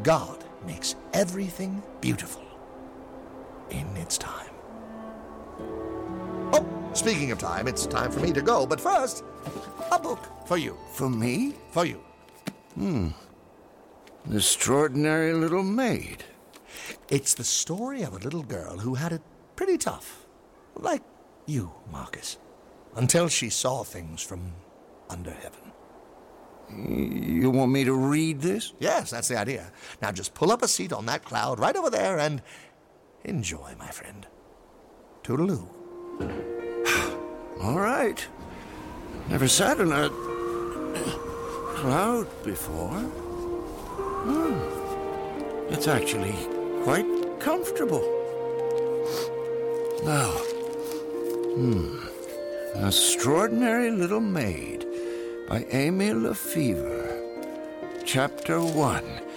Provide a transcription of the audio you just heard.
God makes everything beautiful in its time. Oh, speaking of time, it's time for me to go. But first, a book for you. For me? For you. An extraordinary little maid. It's the story of a little girl who had it pretty tough. Like you, Marcus. Until she saw things from under heaven. You want me to read this? Yes, that's the idea. Now just pull up a seat on that cloud right over there and enjoy, my friend. Toodaloo. All right. Never sat in a cloud before. It's actually quite comfortable. Now, An Extraordinary Little Maid by Amy Lefevre. Chapter 1.